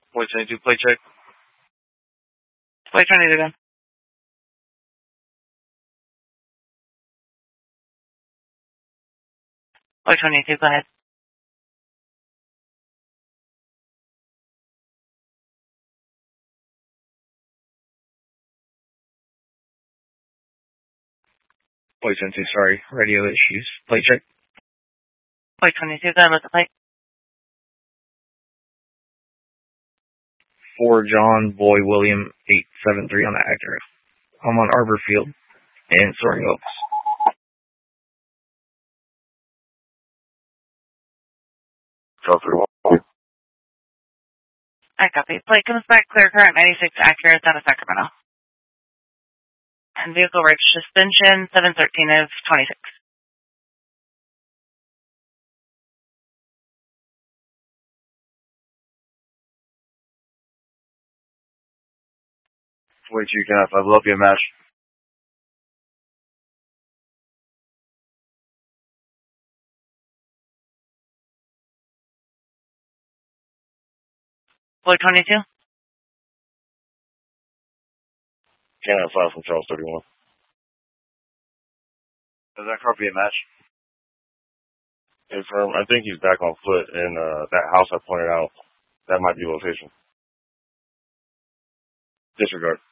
Flight 22, plate check. Flight 22 again. Flight 22, go ahead. Flight 22, sorry, radio issues. Plate check. Flight 22, go ahead with the plate. 4 John Boy William 873 on the Acura. I'm on Arbor Field and Soaring Oaks. I copy. Flight comes back clear current 96 Acura out of Sacramento. And vehicle reached suspension 713 of 26. Flight 2, can I have Philadelphia match? Flight 22? Can I have 5 from Charles 31? Does that car be a match? Confirm. I think he's back on foot in that house I pointed out. That might be location. Disregard.